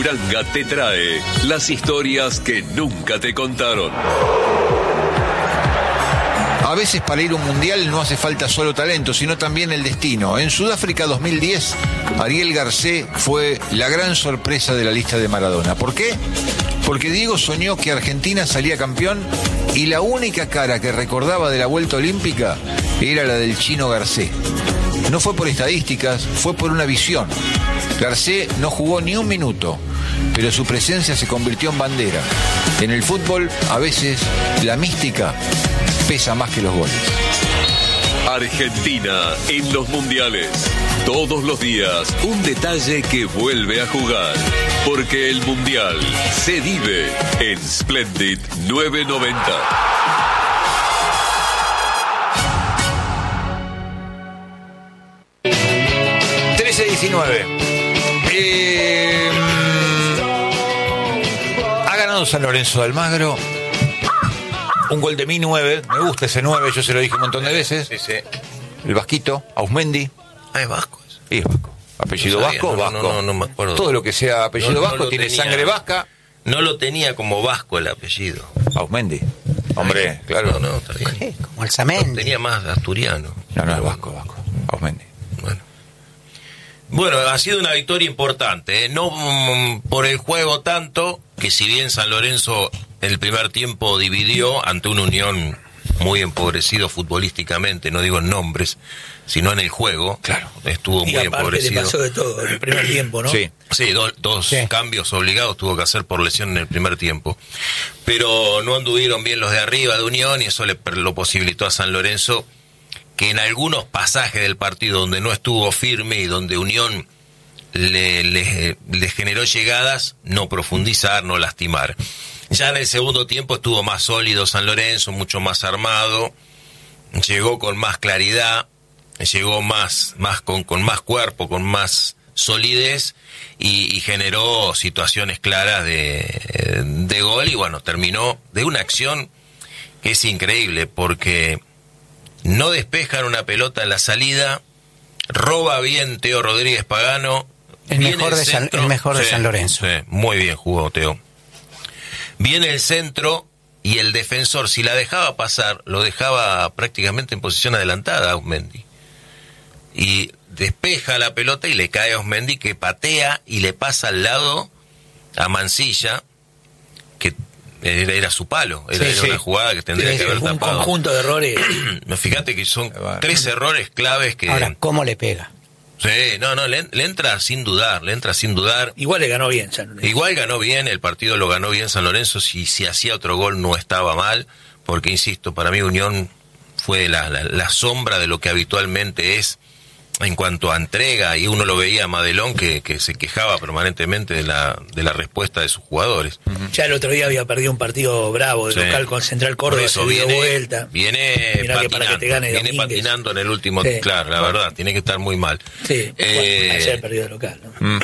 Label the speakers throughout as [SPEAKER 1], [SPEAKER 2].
[SPEAKER 1] Ipiranga te trae las historias que nunca te contaron.
[SPEAKER 2] A veces para ir a un mundial no hace falta solo talento, sino también el destino. En Sudáfrica 2010, Ariel Garcés fue la gran sorpresa de la lista de Maradona. ¿Por qué? Porque Diego soñó que Argentina salía campeón y la única cara que recordaba de la vuelta olímpica era la del Chino Garcés. No fue por estadísticas, fue por una visión. Garcés no jugó ni un minuto, pero su presencia se convirtió en bandera. En el fútbol, a veces, la mística pesa más que los goles.
[SPEAKER 1] Argentina en los mundiales. Todos los días, un detalle que vuelve a jugar. Porque el mundial se vive en Splendid 990.
[SPEAKER 2] Ha ganado San Lorenzo de Almagro. Un gol de mi 9. Me gusta ese 9, yo se lo dije un montón de veces.
[SPEAKER 3] Sí.
[SPEAKER 2] El vasquito, Ausmendi.
[SPEAKER 3] Ah, es vasco.
[SPEAKER 2] Sí, es vasco. Apellido vasco, vasco.
[SPEAKER 3] No me acuerdo.
[SPEAKER 2] Todo lo que sea apellido vasco tiene
[SPEAKER 3] tenía,
[SPEAKER 2] sangre vasca.
[SPEAKER 3] No lo tenía como vasco el apellido.
[SPEAKER 2] Ausmendi. Hombre, claro.
[SPEAKER 3] No, está bien.
[SPEAKER 4] Como el Samendi.
[SPEAKER 3] Tenía más asturiano.
[SPEAKER 2] No, es vasco. Ausmendi.
[SPEAKER 3] Bueno, ha sido una victoria importante, ¿eh? No por el juego tanto, que si bien San Lorenzo en el primer tiempo dividió ante una Unión muy empobrecido futbolísticamente, no digo en nombres, sino en el juego.
[SPEAKER 2] Claro.
[SPEAKER 3] Estuvo muy empobrecido.
[SPEAKER 5] Le pasó de todo en el primer tiempo, ¿no?
[SPEAKER 2] Sí,
[SPEAKER 3] dos cambios obligados tuvo que hacer por lesión en el primer tiempo. Pero no anduvieron bien los de arriba de Unión y eso lo posibilitó a San Lorenzo, que en algunos pasajes del partido donde no estuvo firme y donde Unión le generó llegadas, no profundizar, no lastimar. Ya en el segundo tiempo estuvo más sólido San Lorenzo, mucho más armado, llegó con más claridad, llegó con más cuerpo, con más solidez y generó situaciones claras de gol y bueno, terminó de una acción que es increíble porque no despejan una pelota en la salida, roba bien Teo Rodríguez Pagano.
[SPEAKER 4] El mejor de San Lorenzo.
[SPEAKER 3] Sí, muy bien jugó Teo. Viene el centro y el defensor, si la dejaba pasar, lo dejaba prácticamente en posición adelantada a Ausmendi. Y despeja la pelota y le cae a Ausmendi, que patea y le pasa al lado a Mancilla, que era su palo, era una jugada que tendría que haber tapado.
[SPEAKER 5] Un conjunto de errores.
[SPEAKER 3] Fíjate que son 3 errores claves que...
[SPEAKER 4] Ahora, ¿cómo le pega?
[SPEAKER 3] Sí, le entra sin dudar.
[SPEAKER 5] Igual le ganó bien San Lorenzo.
[SPEAKER 3] Igual ganó bien, el partido lo ganó bien San Lorenzo, si hacía otro gol no estaba mal, porque insisto, para mí Unión fue la sombra de lo que habitualmente es en cuanto a entrega, y uno lo veía a Madelón que se quejaba permanentemente de la respuesta de sus jugadores.
[SPEAKER 5] Ya el otro día había perdido un partido bravo de local con Central Córdoba,
[SPEAKER 3] eso
[SPEAKER 5] se dio vuelta.
[SPEAKER 3] Viene patinando en el último, claro, la verdad, tiene que estar muy mal.
[SPEAKER 5] Sí, ayer perdió de local, ¿no?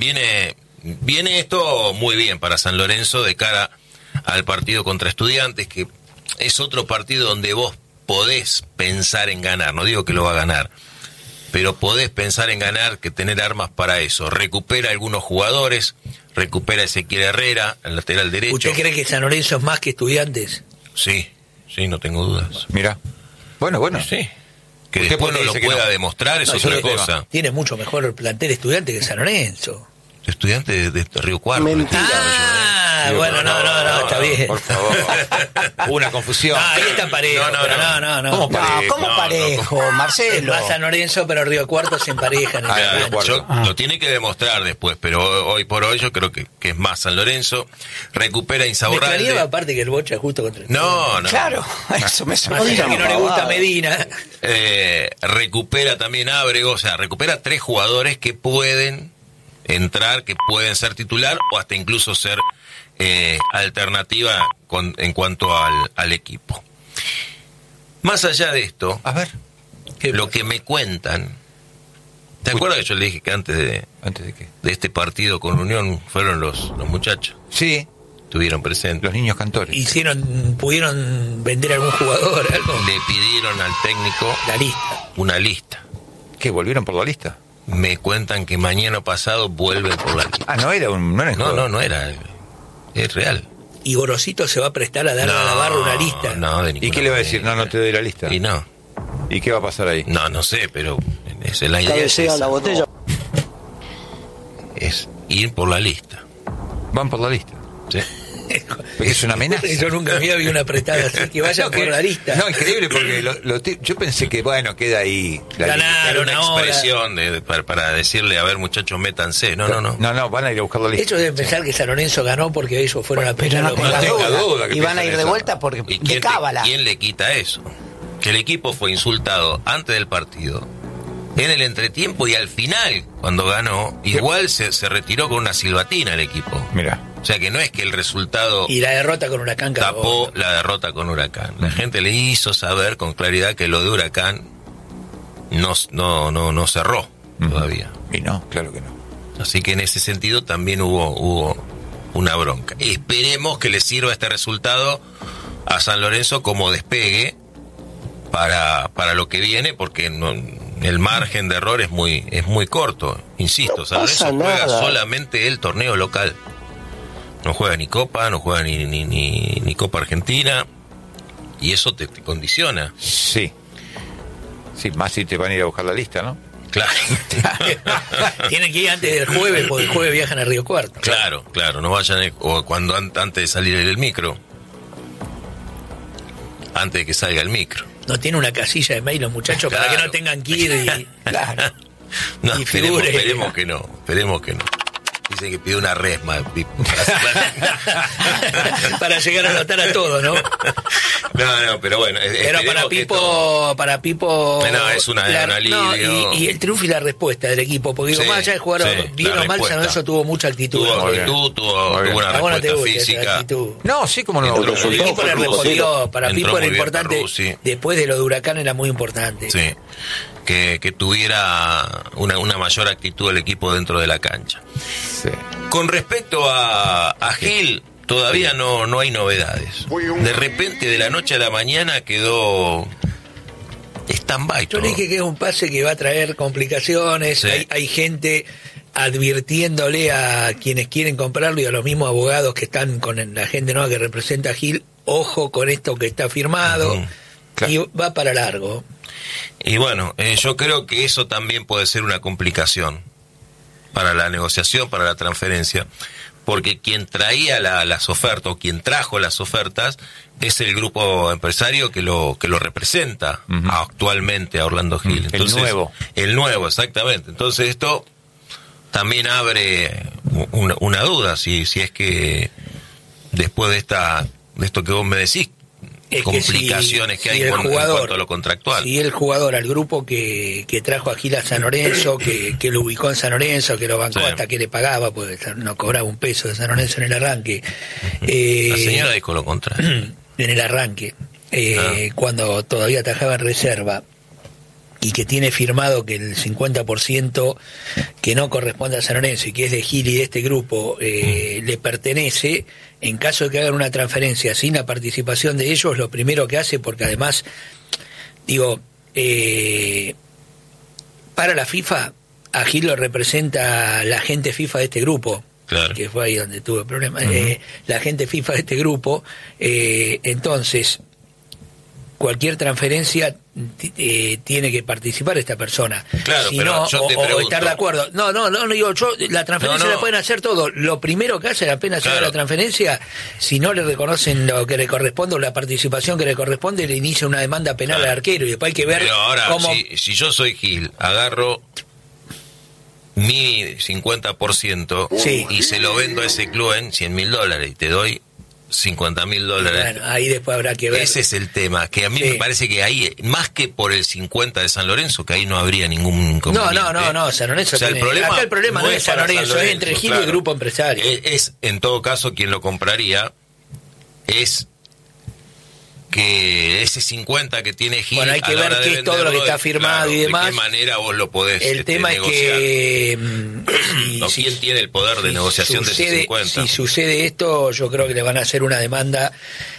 [SPEAKER 3] Viene esto muy bien para San Lorenzo de cara al partido contra Estudiantes, que es otro partido donde vos podés pensar en ganar, no digo que lo va a ganar, pero podés pensar en ganar, que tener armas para eso. Recupera algunos jugadores, recupera Ezequiel Herrera, el lateral derecho.
[SPEAKER 5] ¿Usted cree que San Lorenzo es más que Estudiantes?
[SPEAKER 3] Sí, no tengo dudas.
[SPEAKER 2] Mira, bueno.
[SPEAKER 3] Sí. Que después no lo pueda demostrar es otra cosa.
[SPEAKER 5] Tiene mucho mejor plantel Estudiantes que San Lorenzo.
[SPEAKER 3] Estudiante de Río Cuarto.
[SPEAKER 5] Mentira. Bueno, no, está bien.
[SPEAKER 2] Por favor. Una confusión.
[SPEAKER 5] Ahí está parejo. No.
[SPEAKER 4] ¿Cómo parejo, Marcelo?
[SPEAKER 5] Va San Lorenzo, pero Río Cuarto se emparejan.
[SPEAKER 3] Lo tiene que demostrar después, pero hoy por hoy yo creo que es más San Lorenzo. Recupera Insaurralde.
[SPEAKER 5] Me aparte que el Bocha justo contra el
[SPEAKER 3] No.
[SPEAKER 4] Claro, eso me suena.
[SPEAKER 5] Que no le gusta Medina.
[SPEAKER 3] Recupera también Ábrego, o sea, recupera 3 jugadores que pueden entrar, que pueden ser titular o hasta incluso ser alternativa en cuanto al equipo. Más allá de esto,
[SPEAKER 2] a ver,
[SPEAKER 3] lo que me cuentan, ¿te acuerdas que yo le dije que antes de
[SPEAKER 2] qué?
[SPEAKER 3] De este partido con Unión fueron los muchachos?
[SPEAKER 2] Sí.
[SPEAKER 3] Estuvieron presentes.
[SPEAKER 2] Los niños cantores.
[SPEAKER 5] ¿Pudieron vender algún jugador? ¿Algo?
[SPEAKER 3] Le pidieron al técnico
[SPEAKER 5] la lista.
[SPEAKER 3] Una lista.
[SPEAKER 2] ¿Qué? ¿Volvieron por la lista?
[SPEAKER 3] me cuentan que mañana pasado vuelven por la lista.
[SPEAKER 2] Ah, no era un...
[SPEAKER 3] No era. Es real.
[SPEAKER 5] Y Gorosito se va a prestar a darle a la barra una lista.
[SPEAKER 3] No, de ninguna
[SPEAKER 2] ¿Y qué le va a decir?
[SPEAKER 3] manera.
[SPEAKER 2] No te doy la lista.
[SPEAKER 3] Y no.
[SPEAKER 2] ¿Y qué va a pasar ahí?
[SPEAKER 3] No sé, pero es la idea. Es
[SPEAKER 6] la botella.
[SPEAKER 3] Es ir por la lista.
[SPEAKER 2] Van por la lista.
[SPEAKER 3] Sí.
[SPEAKER 2] Es una amenaza.
[SPEAKER 5] Yo nunca había visto una apretada así, que vayan por la lista.
[SPEAKER 2] No, increíble, porque yo pensé que, bueno, queda ahí.
[SPEAKER 5] Ganaron
[SPEAKER 3] Era una expresión para decirle, a ver, muchachos, métanse. No.
[SPEAKER 2] No, van a ir a buscar la lista.
[SPEAKER 5] Ellos deben pensar que San Lorenzo ganó porque ellos fueron a
[SPEAKER 4] Pero no
[SPEAKER 5] pelear.
[SPEAKER 4] tenga
[SPEAKER 2] tenga
[SPEAKER 4] duda.
[SPEAKER 2] duda que
[SPEAKER 4] Y van a ir
[SPEAKER 2] piensan
[SPEAKER 4] de
[SPEAKER 2] eso.
[SPEAKER 4] vuelta porque
[SPEAKER 3] ¿Y
[SPEAKER 4] de cábala.
[SPEAKER 3] quién le quita eso? Que el equipo fue insultado antes del partido, en el entretiempo y al final, cuando ganó, igual se retiró con una silbatina el equipo.
[SPEAKER 2] Mira.
[SPEAKER 3] O sea que no es que el resultado
[SPEAKER 5] Y la derrota con Huracán
[SPEAKER 3] tapó la derrota con Huracán. La gente le hizo saber con claridad que lo de Huracán no cerró todavía.
[SPEAKER 2] Y no, claro que no.
[SPEAKER 3] Así que en ese sentido también hubo una bronca. Esperemos que le sirva este resultado a San Lorenzo como despegue para lo que viene, porque el margen de error es muy corto. Insisto, San Lorenzo juega solamente el torneo local. No juega ni Copa, no juega ni Copa Argentina, y eso te condiciona.
[SPEAKER 2] Sí. Sí, más si te van a ir a buscar la lista, ¿no?
[SPEAKER 3] Claro.
[SPEAKER 5] Tienen que ir antes del jueves, porque el jueves viajan a Río Cuarto.
[SPEAKER 3] Claro, no vayan o cuando antes de salir el micro. Antes de que salga el micro.
[SPEAKER 5] No tiene una casilla de mail los muchachos para que no tengan que ir
[SPEAKER 4] Claro.
[SPEAKER 3] No,
[SPEAKER 5] Y
[SPEAKER 3] esperemos que no. Dicen que pide una resma.
[SPEAKER 5] para llegar a anotar a todos, ¿no?
[SPEAKER 3] No, pero bueno.
[SPEAKER 5] Pero para Pipo
[SPEAKER 3] No, es un alivio.
[SPEAKER 5] Y el triunfo y la respuesta del equipo, porque digo,
[SPEAKER 3] Sí,
[SPEAKER 5] más allá de jugar
[SPEAKER 3] sí,
[SPEAKER 5] bien
[SPEAKER 3] la
[SPEAKER 5] o mal,
[SPEAKER 3] respuesta.
[SPEAKER 5] San Lorenzo tuvo mucha actitud.
[SPEAKER 3] Tuvo
[SPEAKER 2] Muy
[SPEAKER 3] actitud, tuvo
[SPEAKER 2] Muy bien.
[SPEAKER 3] una
[SPEAKER 5] A vos no te
[SPEAKER 3] respuesta
[SPEAKER 5] gusta esa
[SPEAKER 3] física.
[SPEAKER 5] actitud.
[SPEAKER 2] No, sí, como no.
[SPEAKER 5] El equipo le respondió, para
[SPEAKER 3] Entró
[SPEAKER 5] Pipo
[SPEAKER 3] muy
[SPEAKER 5] era
[SPEAKER 3] bien
[SPEAKER 5] importante,
[SPEAKER 3] Perruzzi.
[SPEAKER 5] después de lo de Huracán era muy importante.
[SPEAKER 3] Sí, que tuviera una mayor actitud el equipo dentro de la cancha.
[SPEAKER 2] Sí.
[SPEAKER 3] Con respecto a Gil, todavía no hay novedades. De repente, de la noche a la mañana, quedó stand-by
[SPEAKER 5] Yo
[SPEAKER 3] todo.
[SPEAKER 5] le dije que es un pase que va a traer complicaciones,
[SPEAKER 3] Sí.
[SPEAKER 5] hay gente advirtiéndole a quienes quieren comprarlo y a los mismos abogados que están con la gente nueva que representa a Gil, ojo con esto que está firmado,
[SPEAKER 2] Claro.
[SPEAKER 5] y va para largo.
[SPEAKER 3] Y bueno, yo creo que eso también puede ser una complicación para la negociación, para la transferencia, porque quien traía las ofertas, o quien trajo las ofertas, es el grupo empresario que lo representa actualmente a Orlando Gil. Entonces, el nuevo, exactamente. Entonces esto también abre una duda, si es que después de esto que vos me decís,
[SPEAKER 5] Es
[SPEAKER 3] complicaciones que hay en cuanto a lo contractual.
[SPEAKER 5] Si el jugador al grupo que trajo a Gil a San Lorenzo, que lo ubicó en San Lorenzo, que lo bancó
[SPEAKER 3] Sí.
[SPEAKER 5] hasta que le pagaba, porque no cobraba un peso de San Lorenzo en el arranque.
[SPEAKER 3] La señora dijo lo contrario.
[SPEAKER 5] En el arranque, cuando todavía atajaba en reserva, y que tiene firmado que el 50% que no corresponde a San Lorenzo y que es de Gil y de este grupo le pertenece, en caso de que hagan una transferencia sin la participación de ellos, lo primero que hace, porque además, digo, para la FIFA, a Gil lo representa la gente FIFA de este grupo.
[SPEAKER 3] Claro.
[SPEAKER 5] Que fue ahí donde tuve problemas. La gente FIFA de este grupo, entonces, cualquier transferencia tiene que participar esta persona.
[SPEAKER 3] Claro,
[SPEAKER 5] si
[SPEAKER 3] pero
[SPEAKER 5] no,
[SPEAKER 3] yo te
[SPEAKER 5] o
[SPEAKER 3] pregunto.
[SPEAKER 5] estar de acuerdo. No, digo, la transferencia
[SPEAKER 3] No.
[SPEAKER 5] la pueden hacer todo. Lo primero que hace apenas
[SPEAKER 3] Claro.
[SPEAKER 5] haga la transferencia, si no le reconocen lo que le corresponde o la participación que le corresponde, le inicia una demanda penal
[SPEAKER 3] Claro.
[SPEAKER 5] al arquero y después hay que ver
[SPEAKER 3] Pero ahora,
[SPEAKER 5] cómo...
[SPEAKER 3] si yo soy Gil, agarro mi 50%
[SPEAKER 5] Sí.
[SPEAKER 3] y se lo vendo a ese club en $100.000 y te doy $50.000.
[SPEAKER 5] Bueno, ahí después habrá que ver.
[SPEAKER 3] Ese es el tema, que a mí
[SPEAKER 5] Sí.
[SPEAKER 3] me parece que ahí, más que por el 50 de San Lorenzo, que ahí no habría ningún inconveniente.
[SPEAKER 5] No, San Lorenzo
[SPEAKER 3] O sea,
[SPEAKER 5] tiene... acá el problema no es San
[SPEAKER 3] para
[SPEAKER 5] Lorenzo, es entre Gil y el grupo empresario.
[SPEAKER 3] Es, en todo caso, quien lo compraría es que ese 50 que tiene Gil,
[SPEAKER 5] Bueno, hay que
[SPEAKER 3] a la
[SPEAKER 5] ver
[SPEAKER 3] hora de
[SPEAKER 5] qué es todo lo que está firmado
[SPEAKER 3] claro,
[SPEAKER 5] y demás.
[SPEAKER 3] de qué manera vos lo podés
[SPEAKER 5] El tema es
[SPEAKER 3] negociar.
[SPEAKER 5] que
[SPEAKER 3] ¿Quién tiene el poder de negociación de ese 50?
[SPEAKER 5] Si sucede esto, yo creo que le van a hacer una demanda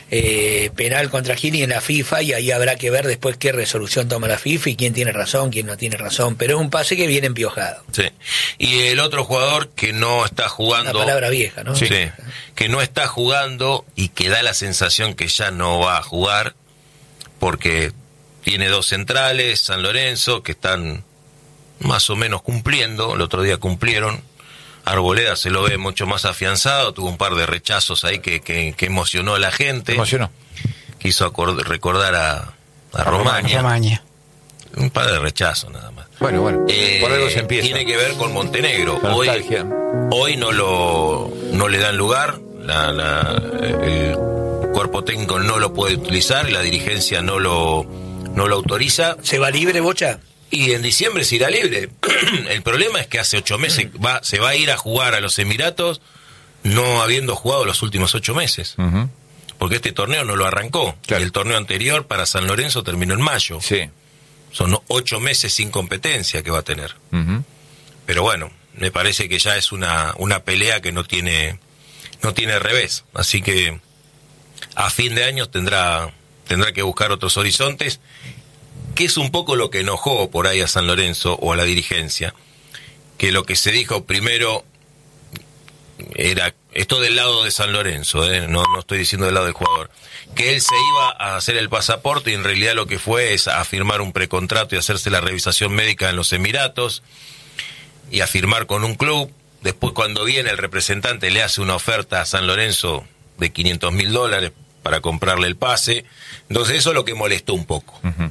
[SPEAKER 5] penal contra Gili en la FIFA, y ahí habrá que ver después qué resolución toma la FIFA y quién tiene razón, quién no tiene razón, pero es un pase que viene empiojado.
[SPEAKER 3] Sí. Y el otro jugador que no está jugando...
[SPEAKER 5] Una palabra vieja, ¿no?
[SPEAKER 3] Sí. Que no está jugando y que da la sensación que ya no va a jugar, porque tiene 2 centrales, San Lorenzo, que están más o menos cumpliendo, el otro día cumplieron. Arboleda se lo ve mucho más afianzado, tuvo un par de rechazos ahí que emocionó a la gente.
[SPEAKER 2] Emocionó.
[SPEAKER 3] Quiso recordar a Romaña. Un par de rechazos nada más.
[SPEAKER 2] Bueno, por algo se empieza.
[SPEAKER 3] Tiene que ver con Montenegro. Hoy no le dan lugar, el cuerpo técnico no lo puede utilizar y la dirigencia no lo autoriza.
[SPEAKER 5] ¿Se va libre, Bocha?
[SPEAKER 3] Y en diciembre se irá libre. El problema es que hace 8 meses se va a ir a jugar a los Emiratos, no habiendo jugado los últimos 8 meses.
[SPEAKER 2] Uh-huh.
[SPEAKER 3] Porque este torneo no lo arrancó.
[SPEAKER 2] Claro.
[SPEAKER 3] Y el torneo anterior para San Lorenzo terminó en mayo.
[SPEAKER 2] Sí.
[SPEAKER 3] Son 8 meses sin competencia que va a tener.
[SPEAKER 2] Uh-huh.
[SPEAKER 3] Pero bueno, me parece que ya es una pelea que no tiene revés. Así que a fin de año tendrá que buscar otros horizontes, que es un poco lo que enojó por ahí a San Lorenzo o a la dirigencia, que lo que se dijo primero era, esto del lado de San Lorenzo, no estoy diciendo del lado del jugador, que él se iba a hacer el pasaporte y en realidad lo que fue es a firmar un precontrato y hacerse la revisación médica en los Emiratos y a firmar con un club. Después, cuando viene el representante, le hace una oferta a San Lorenzo de $500,000 para comprarle el pase. Entonces eso es lo que molestó un poco.
[SPEAKER 2] Uh-huh.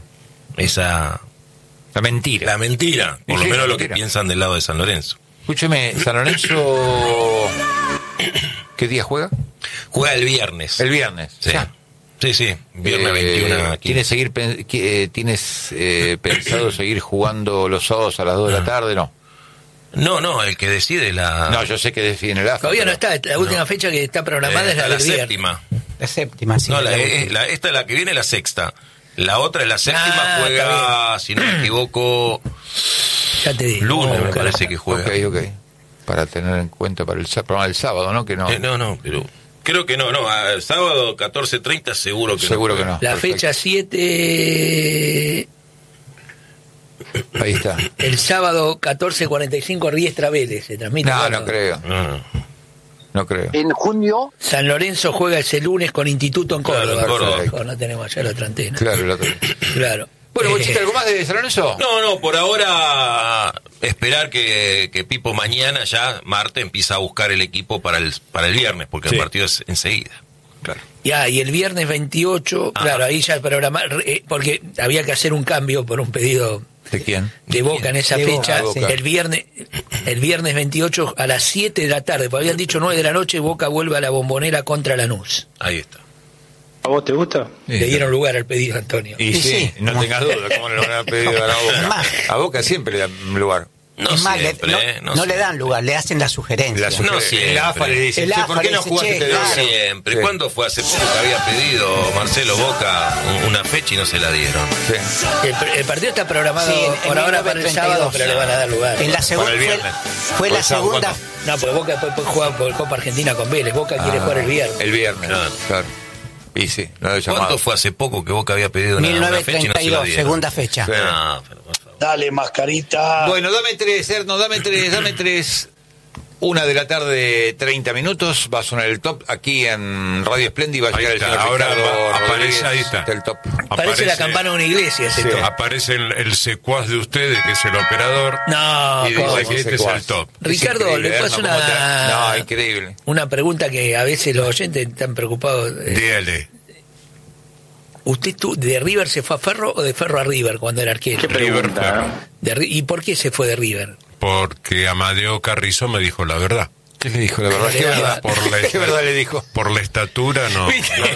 [SPEAKER 3] La mentira, por lo menos lo que piensan del lado de San Lorenzo.
[SPEAKER 2] Escúcheme, San Lorenzo, ¿qué día juega?
[SPEAKER 3] Juega el viernes.
[SPEAKER 2] El viernes.
[SPEAKER 3] Sí,
[SPEAKER 2] Ya.
[SPEAKER 3] sí, viernes 21.
[SPEAKER 2] ¿Tienes pensado seguir jugando los sábados a las 2 de la tarde?
[SPEAKER 3] No, el que decide
[SPEAKER 2] No, yo sé que deciden el AFA.
[SPEAKER 5] Todavía no está, la última fecha que está programada es la del viernes.
[SPEAKER 3] séptima.
[SPEAKER 4] La séptima, sí.
[SPEAKER 3] No, esta es la que viene, la sexta. La otra es la séptima, juega, si no me equivoco,
[SPEAKER 5] ya te digo.
[SPEAKER 3] lunes me parece que juega.
[SPEAKER 2] Ok. Para tener en cuenta para el programa del sábado, ¿no? Que no.
[SPEAKER 3] No, pero creo que no. El sábado 14:30 seguro que no.
[SPEAKER 5] La fecha 7...
[SPEAKER 2] Ahí está.
[SPEAKER 5] El sábado 14:45 Riestra Vélez se transmite.
[SPEAKER 2] No creo. No creo.
[SPEAKER 6] En junio.
[SPEAKER 5] San Lorenzo juega ese lunes con Instituto en Córdoba.
[SPEAKER 3] Córdoba.
[SPEAKER 5] No tenemos allá la otra antena.
[SPEAKER 2] Claro. Bueno, Bochita, ¿algo más de San Lorenzo?
[SPEAKER 3] No, por ahora esperar que Pipo mañana, ya martes, empieza a buscar el equipo para el viernes, porque el partido es enseguida. Claro.
[SPEAKER 5] Ya, y el viernes 28, claro, ahí ya el programa, porque había que hacer un cambio por un pedido
[SPEAKER 2] ¿de quién?
[SPEAKER 5] De Boca en esa fecha.
[SPEAKER 2] Boca.
[SPEAKER 5] El viernes 28 a las 7 de la tarde, porque habían dicho 9 de la noche, Boca vuelve a la Bombonera contra Lanús.
[SPEAKER 3] Ahí está.
[SPEAKER 6] ¿A vos te gusta?
[SPEAKER 5] Le dieron lugar al pedido, Antonio.
[SPEAKER 2] Y sí, no tengas duda, ¿cómo le van a pedir a la Boca? A Boca siempre le dan lugar.
[SPEAKER 3] No
[SPEAKER 4] es más,
[SPEAKER 3] siempre,
[SPEAKER 4] no le dan lugar, le hacen la sugerencia.
[SPEAKER 3] No siempre.
[SPEAKER 2] El AFA le dice, ¿por qué no jugaste?
[SPEAKER 3] No siempre.
[SPEAKER 2] Sí.
[SPEAKER 3] ¿Cuándo fue hace poco que había pedido Marcelo Boca una fecha y no se la dieron?
[SPEAKER 2] Sí.
[SPEAKER 5] El partido está programado por ahora para el sábado, pero le van a dar lugar.
[SPEAKER 4] En la segunda fue la segunda.
[SPEAKER 5] No, pues Boca después juega por Copa Argentina con Vélez. Boca quiere jugar el viernes.
[SPEAKER 2] El viernes, claro. Y sí, no lo llamado.
[SPEAKER 3] ¿Cuándo fue hace poco que Boca había pedido una fecha y no se la
[SPEAKER 4] 1932,
[SPEAKER 3] dieron?
[SPEAKER 4] segunda fecha.
[SPEAKER 2] Sí.
[SPEAKER 3] No, pero por favor.
[SPEAKER 6] Dale, mascarita.
[SPEAKER 2] Bueno, dame tres. 1:30 p.m. va a sonar el top aquí en Radio Espléndida y va a llegar el señor
[SPEAKER 7] ahora
[SPEAKER 2] Ricardo
[SPEAKER 7] aparece,
[SPEAKER 2] Rodríguez,
[SPEAKER 7] ahí está.
[SPEAKER 2] El top.
[SPEAKER 5] Parece la campana de una iglesia ese top.
[SPEAKER 7] Aparece el secuaz de ustedes, que es el operador,
[SPEAKER 5] No,
[SPEAKER 7] y
[SPEAKER 5] ¿cómo?
[SPEAKER 7] dice que este es el top.
[SPEAKER 5] Ricardo,
[SPEAKER 2] Increíble,
[SPEAKER 5] le paso
[SPEAKER 2] ¿no?
[SPEAKER 5] una...
[SPEAKER 2] Increíble.
[SPEAKER 5] Una pregunta que a veces los oyentes están preocupados.
[SPEAKER 7] Dígale.
[SPEAKER 5] ¿Usted de River se fue a Ferro o de Ferro a River cuando era arquero?
[SPEAKER 6] ¿Qué pregunta?
[SPEAKER 5] ¿Y por qué se fue de River?
[SPEAKER 7] Porque Amadeo Carrizo me dijo la verdad.
[SPEAKER 2] ¿Qué le dijo la verdad? ¿Qué verdad? ¿Qué verdad le dijo?
[SPEAKER 7] Por la estatura, no.
[SPEAKER 5] No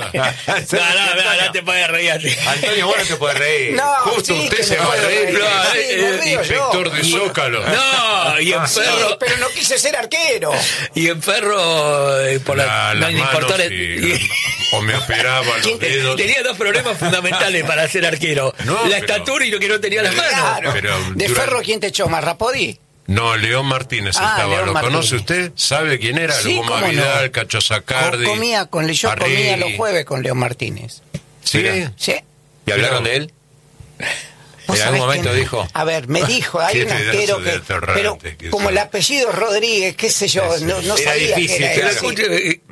[SPEAKER 5] te puedes reír así.
[SPEAKER 2] Antonio, vos no te puedes reír.
[SPEAKER 4] No,
[SPEAKER 7] Justo
[SPEAKER 4] sí,
[SPEAKER 7] usted
[SPEAKER 4] que
[SPEAKER 7] se
[SPEAKER 4] me
[SPEAKER 7] va a
[SPEAKER 4] puedo
[SPEAKER 7] reír. Inspector de
[SPEAKER 4] yo.
[SPEAKER 7] Zócalo.
[SPEAKER 5] No, y en Ferro...
[SPEAKER 4] Pero no quise ser arquero.
[SPEAKER 5] Y en Ferro... por
[SPEAKER 7] Las
[SPEAKER 5] no le importó...
[SPEAKER 7] manos o me operaba los dedos.
[SPEAKER 5] Tenía dos problemas fundamentales para ser arquero.
[SPEAKER 7] No,
[SPEAKER 5] la
[SPEAKER 7] pero-
[SPEAKER 5] estatura y lo que no tenía las manos.
[SPEAKER 4] Claro.
[SPEAKER 7] Pero
[SPEAKER 4] ¿De
[SPEAKER 7] durante-
[SPEAKER 4] Ferro quién te echó? ¿Marrapodi?
[SPEAKER 7] No, León Martínez estaba.
[SPEAKER 4] León
[SPEAKER 7] ¿Lo
[SPEAKER 4] Martínez.
[SPEAKER 7] conoce usted? ¿Sabe quién era?
[SPEAKER 4] Sí,
[SPEAKER 7] Goma
[SPEAKER 4] cómo no.
[SPEAKER 7] Vidal, Cacho Sacardi.
[SPEAKER 4] Yo comía
[SPEAKER 7] Arregui.
[SPEAKER 4] los jueves con León Martínez.
[SPEAKER 7] ¿Sí?
[SPEAKER 4] Sí.
[SPEAKER 2] ¿Y hablaron de él?
[SPEAKER 4] ¿Vos
[SPEAKER 2] ¿En algún
[SPEAKER 4] sabés
[SPEAKER 2] momento
[SPEAKER 4] que-
[SPEAKER 2] dijo?
[SPEAKER 4] A ver, me dijo, hay
[SPEAKER 7] Qué
[SPEAKER 4] un
[SPEAKER 7] pedazo
[SPEAKER 4] arquero
[SPEAKER 7] de
[SPEAKER 4] que...
[SPEAKER 7] atorrante
[SPEAKER 4] Pero
[SPEAKER 7] que
[SPEAKER 4] como
[SPEAKER 7] sos.
[SPEAKER 4] el apellido es Rodríguez, qué sé yo, no
[SPEAKER 2] Era
[SPEAKER 4] sabía
[SPEAKER 2] difícil,
[SPEAKER 4] que era
[SPEAKER 2] claro.
[SPEAKER 4] él.
[SPEAKER 5] Escuche,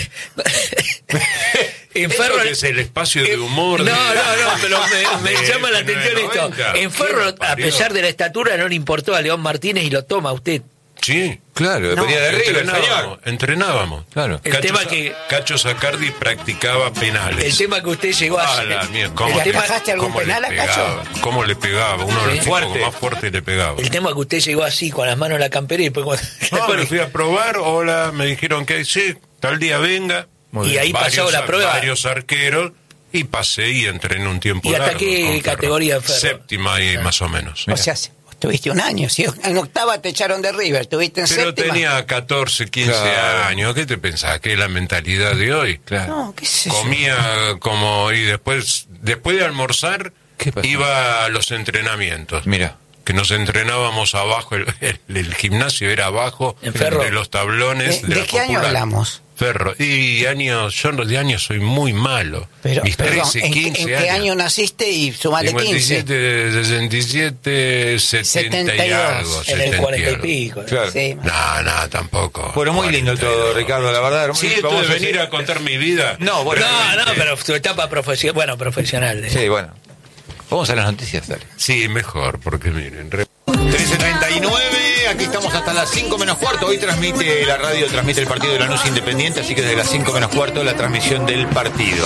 [SPEAKER 5] en
[SPEAKER 7] Esto
[SPEAKER 5] Ferro
[SPEAKER 7] que es el espacio de humor.
[SPEAKER 5] No,
[SPEAKER 7] de-
[SPEAKER 5] pero me
[SPEAKER 7] de
[SPEAKER 5] llama la atención esto.
[SPEAKER 7] 90.
[SPEAKER 5] En Ferro, a
[SPEAKER 7] Parió.
[SPEAKER 5] pesar de la estatura, no le importó a León Martínez y lo toma usted.
[SPEAKER 7] Sí.
[SPEAKER 2] Claro,
[SPEAKER 4] No,
[SPEAKER 2] venía de River, señor.
[SPEAKER 7] Entrenábamos.
[SPEAKER 2] Claro.
[SPEAKER 5] El tema que-
[SPEAKER 7] Cacho Sacardi practicaba penales.
[SPEAKER 5] El tema que usted llegó a
[SPEAKER 7] Ah, la mierda, ¿cómo
[SPEAKER 4] ¿Le
[SPEAKER 7] le-
[SPEAKER 4] atajaste algún
[SPEAKER 7] cómo le
[SPEAKER 4] penal a
[SPEAKER 7] pegaba? ¿Cómo le pegaba? Uno de los
[SPEAKER 5] Sí.
[SPEAKER 7] tipos
[SPEAKER 2] Fuerte.
[SPEAKER 7] más fuerte le pegaba.
[SPEAKER 5] El tema que usted llegó así, con las manos en la campera y después
[SPEAKER 7] No, me fui a probar, hola, me dijeron que sí, tal día venga.
[SPEAKER 2] Muy
[SPEAKER 5] Y
[SPEAKER 2] bien.
[SPEAKER 5] ahí pasó la prueba.
[SPEAKER 7] Varios arqueros, y pasé y entrené un tiempo
[SPEAKER 5] ¿Y hasta
[SPEAKER 7] largo
[SPEAKER 5] qué
[SPEAKER 7] con Ferro.
[SPEAKER 5] categoría en Ferro?
[SPEAKER 7] Séptima y más o menos.
[SPEAKER 4] O sea, tuviste un año, ¿sí? En octava te echaron de River, tuviste en
[SPEAKER 7] Pero
[SPEAKER 4] séptima.
[SPEAKER 7] tenía 14, 15
[SPEAKER 2] Claro.
[SPEAKER 7] años, ¿qué te pensás? ¿Qué es la mentalidad de hoy?
[SPEAKER 2] Claro.
[SPEAKER 4] No, qué sé yo.
[SPEAKER 7] Comía como, y después de almorzar,
[SPEAKER 2] ¿Qué pasó?
[SPEAKER 7] iba a los entrenamientos.
[SPEAKER 2] Mira.
[SPEAKER 7] Que nos entrenábamos abajo, el gimnasio era abajo,
[SPEAKER 5] ¿En Ferro?
[SPEAKER 7] de los tablones.
[SPEAKER 4] ¿De
[SPEAKER 7] la
[SPEAKER 4] qué año
[SPEAKER 7] Popular.
[SPEAKER 4] hablamos?
[SPEAKER 7] Ferro. Y años, yo de años soy muy malo.
[SPEAKER 4] Pero,
[SPEAKER 7] Mis
[SPEAKER 4] perdón,
[SPEAKER 7] 13,
[SPEAKER 4] ¿en
[SPEAKER 7] 15
[SPEAKER 4] qué
[SPEAKER 7] años.
[SPEAKER 4] año naciste y sumale 15?
[SPEAKER 7] 57, 67, 70 y
[SPEAKER 4] 72,
[SPEAKER 7] algo.
[SPEAKER 5] en el
[SPEAKER 7] 70
[SPEAKER 5] 40 y
[SPEAKER 7] algo.
[SPEAKER 5] pico.
[SPEAKER 2] Claro.
[SPEAKER 4] Sí.
[SPEAKER 7] No, tampoco.
[SPEAKER 2] Bueno, muy lindo
[SPEAKER 7] 42.
[SPEAKER 2] todo, Ricardo, la verdad.
[SPEAKER 7] Sí,
[SPEAKER 2] Vamos
[SPEAKER 7] esto de
[SPEAKER 2] a
[SPEAKER 7] venir
[SPEAKER 2] hacer-
[SPEAKER 7] a contar mi vida.
[SPEAKER 2] No, bueno.
[SPEAKER 5] No, pero tu etapa profesional.
[SPEAKER 2] Sí, bueno. Vamos a las noticias, dale.
[SPEAKER 7] Sí, mejor, porque miren.
[SPEAKER 2] 13:39, aquí estamos hasta las 5 menos cuarto. Hoy transmite la radio, transmite el partido de Lanús Independiente, así que desde las 5 menos cuarto la transmisión del partido.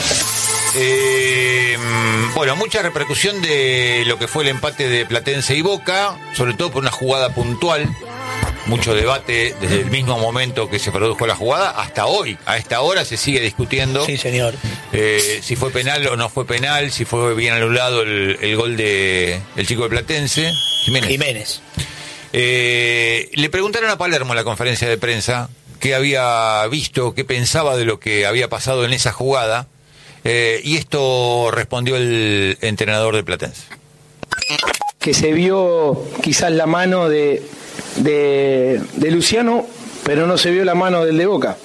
[SPEAKER 2] Bueno, mucha repercusión de lo que fue el empate de Platense y Boca, sobre todo por una jugada puntual. Mucho debate desde el mismo momento que se produjo la jugada hasta hoy. A esta hora se sigue discutiendo
[SPEAKER 5] Sí, señor.
[SPEAKER 2] si fue penal o no fue penal, si fue bien anulado el gol de el chico de Platense,
[SPEAKER 5] Jiménez.
[SPEAKER 2] Le preguntaron a Palermo en la conferencia de prensa qué había visto, qué pensaba de lo que había pasado en esa jugada, y esto respondió el entrenador de Platense.
[SPEAKER 6] Que se vio quizás la mano de Luciano, pero no se vio la mano del de Boca.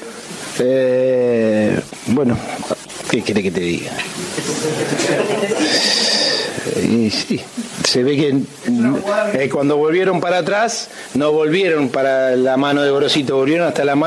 [SPEAKER 6] Bueno, ¿qué quiere que te diga? Y sí, se ve que cuando volvieron para atrás, no volvieron para la mano de Gorosito, volvieron hasta la mano